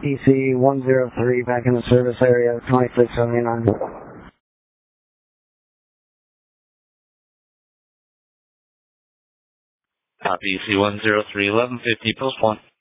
EC103 back in the service area, 2679. Copy, EC103, 1150, post 1.